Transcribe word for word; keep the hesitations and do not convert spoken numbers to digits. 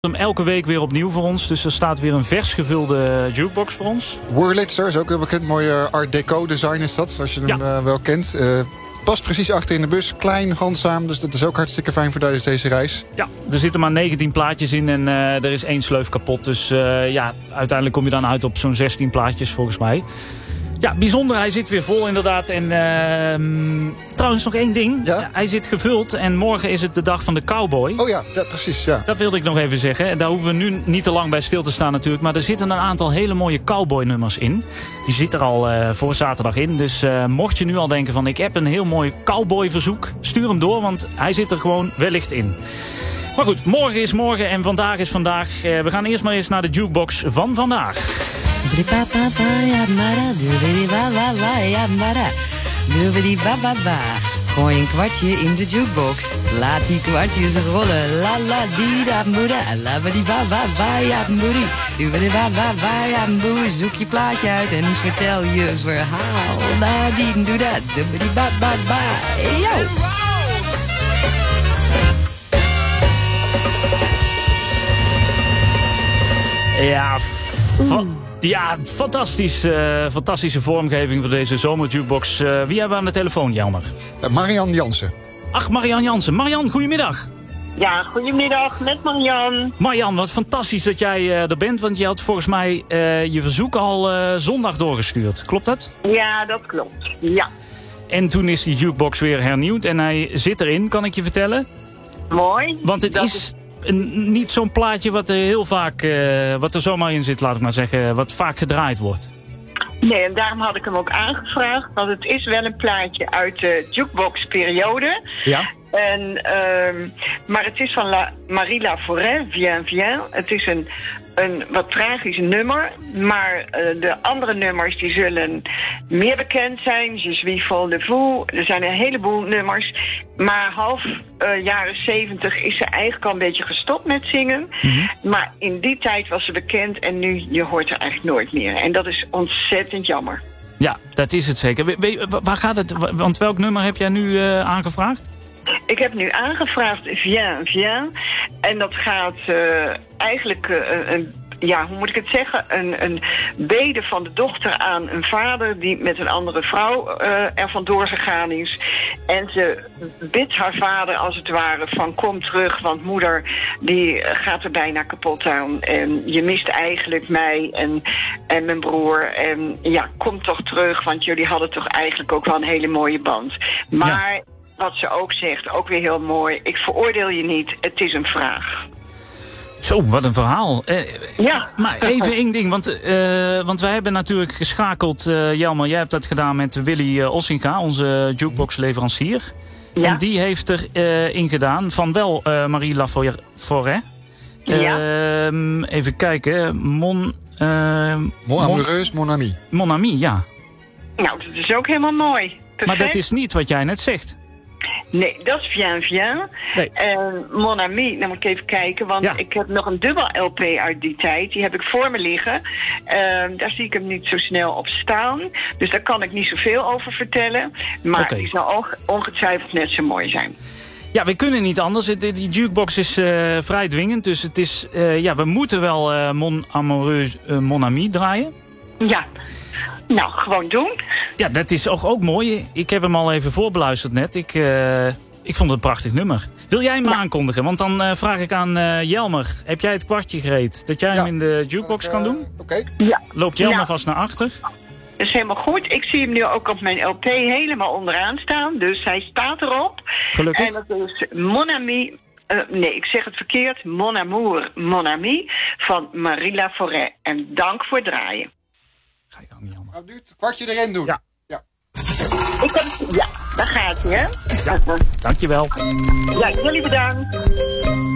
hem elke week weer opnieuw voor ons. Dus er staat weer een vers gevulde jukebox voor ons. Wurlitzer is ook heel bekend. Mooie art deco design is dat, als je hem ja. uh, wel kent. Uh, past precies achter in de bus. Klein, handzaam. Dus dat is ook hartstikke fijn voor tijdens deze reis. Ja, er zitten maar negentien plaatjes in en uh, er is één sleuf kapot. Dus uh, ja, uiteindelijk kom je dan uit op zo'n zestien plaatjes volgens mij. Ja, bijzonder. Hij zit weer vol inderdaad. En uh, trouwens nog één ding. Ja? Hij zit gevuld en morgen is het de dag van de cowboy. Oh ja, dat, precies. Ja. Dat wilde ik nog even zeggen. En daar hoeven we nu niet te lang bij stil te staan natuurlijk. Maar er zitten een aantal hele mooie cowboy nummers in. Die zit er al uh, voor zaterdag in. Dus uh, mocht je nu al denken van ik heb een heel mooi cowboy verzoek. Stuur hem door, want hij zit er gewoon wellicht in. Maar goed, morgen is morgen en vandaag is vandaag. Uh, we gaan eerst maar eens naar de jukebox van vandaag. Gooi een kwartje in de jukebox. Laat die kwartjes rollen. La la di da moeda. La ba di ba ba ba ja moedi. Du ba di ba ba ba ja moe. Zoek je plaatje uit en vertel je verhaal. La di doe dat. Du ba di ba ba ba. Yo! Ja, fa- ja fantastisch, uh, fantastische vormgeving voor deze zomerjukebox. Uh, wie hebben we aan de telefoon, Jelmer? Uh, Marian Jansen. Ach, Marian Jansen. Marian, goedemiddag. Ja, goedemiddag, met Marian. Marian, wat fantastisch dat jij uh, er bent, want je had volgens mij uh, je verzoek al uh, zondag doorgestuurd. Klopt dat? Ja, dat klopt, ja. En toen is die jukebox weer hernieuwd en hij zit erin, kan ik je vertellen? Mooi. Want het dat is... is... Een, niet zo'n plaatje wat er heel vaak, uh, wat er zomaar in zit, laat ik maar zeggen, wat vaak gedraaid wordt. Nee, en daarom had ik hem ook aangevraagd, want het is wel een plaatje uit de jukebox-periode. Ja. En, uh, maar het is van La, Marie Laforêt, Viens, Viens. Het is een, een wat tragisch nummer, maar uh, de andere nummers die zullen meer bekend zijn. Je suis folle de vous. Er zijn een heleboel nummers. Maar half uh, jaren zeventig is ze eigenlijk al een beetje gestopt met zingen. Mm-hmm. Maar in die tijd was ze bekend en nu, je hoort er eigenlijk nooit meer. En dat is ontzettend jammer. Ja, dat is het zeker. We, we, waar gaat het? Want welk nummer heb jij nu uh, aangevraagd? Ik heb nu aangevraagd Viens, Viens. En dat gaat uh, eigenlijk uh, een... Ja, hoe moet ik het zeggen? Een, een bede van de dochter aan een vader die met een andere vrouw uh, er vandoor gegaan is. En ze bidt haar vader als het ware van kom terug, want moeder die gaat er bijna kapot aan. En je mist eigenlijk mij en, en mijn broer. En ja, kom toch terug, want jullie hadden toch eigenlijk ook wel een hele mooie band. Maar... Ja. Wat ze ook zegt, ook weer heel mooi. Ik veroordeel je niet, het is een vraag. Zo, wat een verhaal. Eh, ja. Maar even één ding, want, uh, want wij hebben natuurlijk geschakeld... Uh, Jelmer, jij hebt dat gedaan met Willy uh, Ossinga, onze jukebox-leverancier. Ja. En die heeft er uh, in gedaan van wel uh, Marie Laforêt. Uh, ja. Even kijken, Mon... Uh, Mon amoureuse, mon ami. Mon ami, ja. Nou, dat is ook helemaal mooi. Perfect. Maar dat is niet wat jij net zegt. Nee, dat is Viens, Viens. Nee. En Mon Ami, dan moet ik even kijken, want ja. ik heb nog een dubbel L P uit die tijd. Die heb ik voor me liggen. Uh, daar zie ik hem niet zo snel op staan. Dus daar kan ik niet zoveel over vertellen. Maar okay. Die zal ongetwijfeld net zo mooi zijn. Ja, we kunnen niet anders. Die jukebox is uh, vrij dwingend. Dus het is, uh, ja, we moeten wel uh, Mon Amoureuse, uh, Mon Ami draaien. Ja. Nou, gewoon doen. Ja, dat is ook, ook mooi. Ik heb hem al even voorbeluisterd net. Ik, uh, ik vond het een prachtig nummer. Wil jij hem ja. aankondigen? Want dan uh, vraag ik aan uh, Jelmer. Heb jij het kwartje gereed? Dat jij ja. hem in de jukebox uh, kan doen? Oké. Okay. Ja. Loopt Jelmer ja. vast naar achter? Dat is helemaal goed. Ik zie hem nu ook op mijn L P helemaal onderaan staan. Dus hij staat erop. Gelukkig. En dat is Mon Ami... Uh, nee, ik zeg het verkeerd. Mon Amour, Mon Ami van Marie Laforêt. En dank voor het draaien. Ga je ook niet jammer. Nou, nu het kwartje erin doen. Ja. Ja, ik heb, ja daar gaat hij, hè? Ja, dankjewel. Ja, jullie bedankt.